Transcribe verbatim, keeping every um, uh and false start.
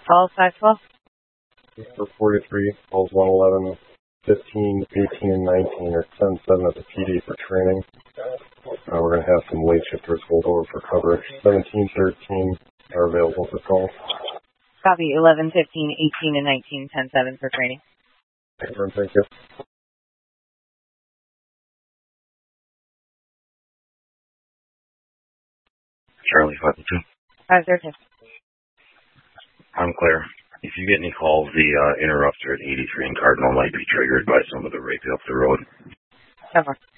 Call five twelve. For forty-three, calls one eleven, fifteen, eighteen, and nineteen are ten seven at the P D for training. Uh, we're going to have some late shifters hold over for coverage. seventeen, thirteen are available for call. Copy eleven, fifteen, eighteen, and nineteen, ten seven for training. Confirm, thank you. Charlie five two. five thirteen. I'm clear. If you get any calls, the uh, interrupter at eighty-three and Cardinal might be triggered by some of the rape up the road. Cover.